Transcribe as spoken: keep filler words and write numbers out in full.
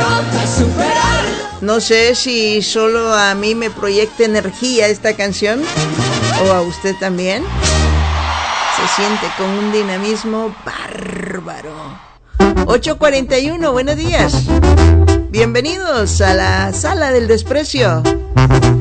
No sé si solo a mí me proyecta energía esta canción o a usted también. Se siente con un dinamismo bárbaro. ocho cuarenta y uno, buenos días. Bienvenidos a la Sala del Desprecio.